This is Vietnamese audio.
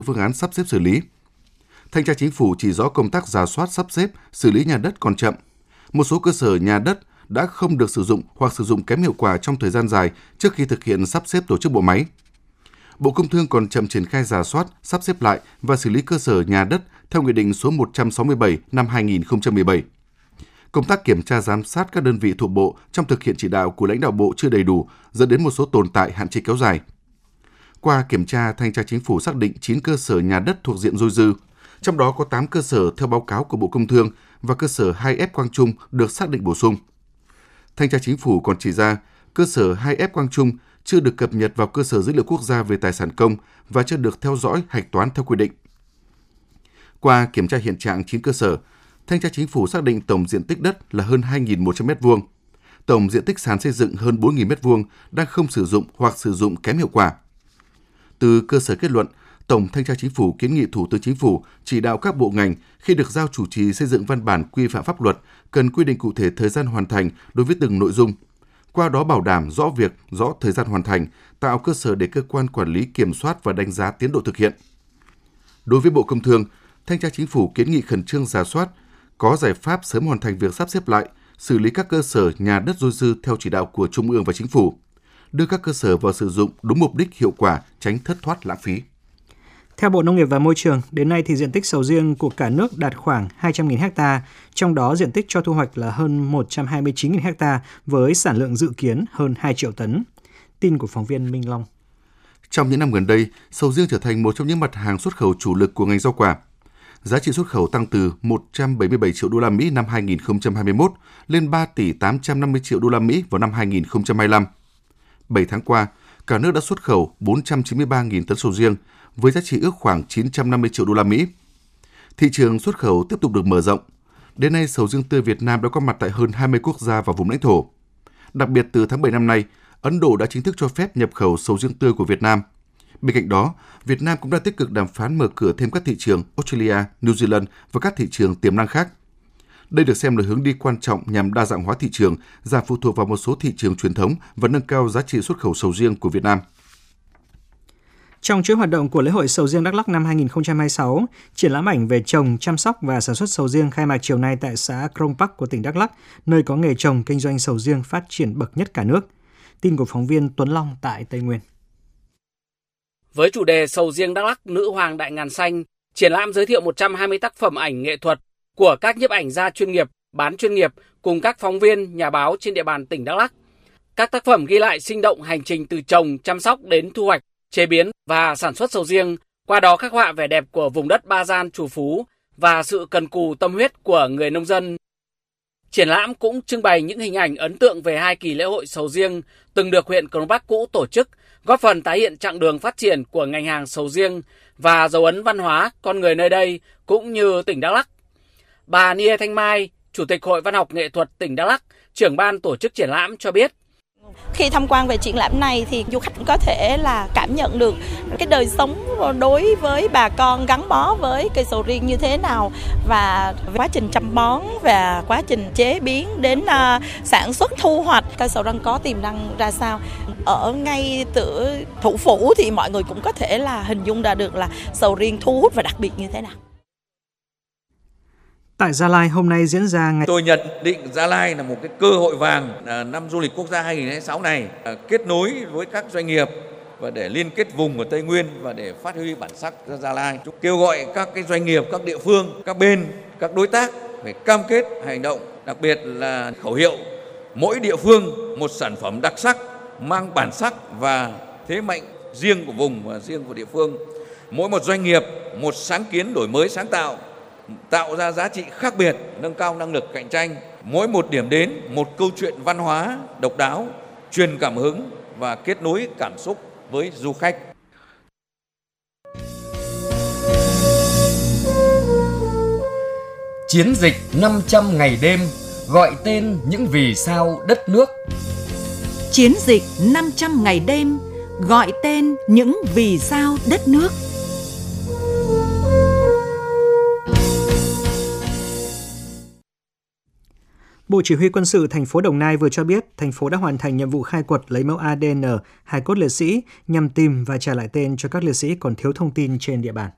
phương án sắp xếp xử lý. Thanh tra Chính phủ chỉ rõ công tác rà soát, sắp xếp, xử lý nhà đất còn chậm. Một số cơ sở nhà đất đã không được sử dụng hoặc sử dụng kém hiệu quả trong thời gian dài trước khi thực hiện sắp xếp tổ chức bộ máy. Bộ Công Thương còn chậm triển khai rà soát, sắp xếp lại và xử lý cơ sở nhà đất theo Nghị định số 167 năm 2017. Công tác kiểm tra giám sát các đơn vị thuộc Bộ trong thực hiện chỉ đạo của lãnh đạo Bộ chưa đầy đủ, dẫn đến một số tồn tại hạn chế kéo dài. Qua kiểm tra, Thanh tra Chính phủ xác định 9 cơ sở nhà đất thuộc diện dôi dư, trong đó có 8 cơ sở theo báo cáo của Bộ Công Thương và cơ sở 2F Quang Trung được xác định bổ sung. Thanh tra Chính phủ còn chỉ ra, cơ sở 2F Quang Trung chưa được cập nhật vào cơ sở dữ liệu quốc gia về tài sản công và chưa được theo dõi hạch toán theo quy định. Qua kiểm tra hiện trạng 9 cơ sở, Thanh tra Chính phủ xác định tổng diện tích đất là hơn 2.100 m2, tổng diện tích sàn xây dựng hơn 4.000 m2 đang không sử dụng hoặc sử dụng kém hiệu quả. Từ cơ sở kết luận, Tổng Thanh tra Chính phủ kiến nghị Thủ tướng Chính phủ chỉ đạo các bộ ngành khi được giao chủ trì xây dựng văn bản quy phạm pháp luật cần quy định cụ thể thời gian hoàn thành đối với từng nội dung. Qua đó bảo đảm rõ việc, rõ thời gian hoàn thành, tạo cơ sở để cơ quan quản lý kiểm soát và đánh giá tiến độ thực hiện. Đối với Bộ Công Thương, Thanh tra Chính phủ kiến nghị khẩn trương rà soát, có giải pháp sớm hoàn thành việc sắp xếp lại, xử lý các cơ sở nhà đất dôi dư theo chỉ đạo của Trung ương và Chính phủ, đưa các cơ sở vào sử dụng đúng mục đích hiệu quả, tránh thất thoát lãng phí. Theo Bộ Nông nghiệp và Môi trường, đến nay thì diện tích sầu riêng của cả nước đạt khoảng 200.000 ha, trong đó diện tích cho thu hoạch là hơn 129.000 ha với sản lượng dự kiến hơn 2 triệu tấn. Tin của phóng viên Minh Long. Trong những năm gần đây, sầu riêng trở thành một trong những mặt hàng xuất khẩu chủ lực của ngành rau quả. Giá trị xuất khẩu tăng từ 177 triệu đô la Mỹ năm 2021 lên 3 tỷ 850 triệu đô la Mỹ vào năm 2025. 7 tháng qua, cả nước đã xuất khẩu 493.000 tấn sầu riêng với giá trị ước khoảng 950 triệu đô la Mỹ. Thị trường xuất khẩu tiếp tục được mở rộng. Đến nay, sầu riêng tươi Việt Nam đã có mặt tại hơn 20 quốc gia và vùng lãnh thổ. Đặc biệt từ tháng 7 năm nay, Ấn Độ đã chính thức cho phép nhập khẩu sầu riêng tươi của Việt Nam. Bên cạnh đó, Việt Nam cũng đang tích cực đàm phán mở cửa thêm các thị trường Australia, New Zealand và các thị trường tiềm năng khác. Đây được xem là hướng đi quan trọng nhằm đa dạng hóa thị trường, giảm phụ thuộc vào một số thị trường truyền thống và nâng cao giá trị xuất khẩu sầu riêng của Việt Nam. Trong chuỗi hoạt động của lễ hội sầu riêng Đắk Lắk năm 2026, triển lãm ảnh về trồng, chăm sóc và sản xuất sầu riêng khai mạc chiều nay tại xã Krông Pak của tỉnh Đắk Lắk, nơi có nghề trồng kinh doanh sầu riêng phát triển bậc nhất cả nước. Tin của phóng viên Tuấn Long tại Tây Nguyên. Với chủ đề Sầu riêng Đắk Lắk nữ hoàng đại ngàn xanh, triển lãm giới thiệu 120 tác phẩm ảnh nghệ thuật của các nhiếp ảnh gia chuyên nghiệp, bán chuyên nghiệp cùng các phóng viên, nhà báo trên địa bàn tỉnh Đắk Lắk. Các tác phẩm ghi lại sinh động hành trình từ trồng, chăm sóc đến thu hoạch, chế biến và sản xuất sầu riêng, qua đó khắc họa vẻ đẹp của vùng đất Ba Gian trù phú và sự cần cù tâm huyết của người nông dân. Triển lãm cũng trưng bày những hình ảnh ấn tượng về 2 kỳ lễ hội sầu riêng từng được huyện Crong Park cũ tổ chức, góp phần tái hiện chặng đường phát triển của ngành hàng sầu riêng và dấu ấn văn hóa con người nơi đây cũng như tỉnh Đắk Lắk. Bà Nia Thanh Mai, Chủ tịch Hội Văn học Nghệ thuật tỉnh Đắk Lắk, trưởng ban tổ chức triển lãm cho biết. Khi tham quan về triển lãm này thì du khách có thể là cảm nhận được cái đời sống đối với bà con gắn bó với cây sầu riêng như thế nào và quá trình chăm bón và quá trình chế biến đến sản xuất thu hoạch cây sầu riêng có tiềm năng ra sao. Ở ngay từ thủ phủ thì mọi người cũng có thể là hình dung ra được là sầu riêng thu hút và đặc biệt như thế nào. Tại Gia Lai hôm nay diễn ra ngày... Tôi nhận định Gia Lai là một cái cơ hội vàng năm du lịch quốc gia 2026 này, kết nối với các doanh nghiệp và để liên kết vùng ở Tây Nguyên và để phát huy bản sắc cho Gia Lai. Chúng kêu gọi các cái doanh nghiệp, các địa phương, các bên, các đối tác phải cam kết hành động, đặc biệt là khẩu hiệu mỗi địa phương một sản phẩm đặc sắc mang bản sắc và thế mạnh riêng của vùng và riêng của địa phương. Mỗi một doanh nghiệp một sáng kiến đổi mới sáng tạo ra giá trị khác biệt, nâng cao năng lực cạnh tranh. Mỗi một điểm đến, một câu chuyện văn hóa độc đáo, truyền cảm hứng và kết nối cảm xúc với du khách. Chiến dịch 500 ngày đêm gọi tên những vì sao đất nước. Chiến dịch 500 ngày đêm gọi tên những vì sao đất nước. Bộ Chỉ huy Quân sự thành phố Đồng Nai vừa cho biết thành phố đã hoàn thành nhiệm vụ khai quật lấy mẫu ADN hài cốt liệt sĩ nhằm tìm và trả lại tên cho các liệt sĩ còn thiếu thông tin trên địa bàn.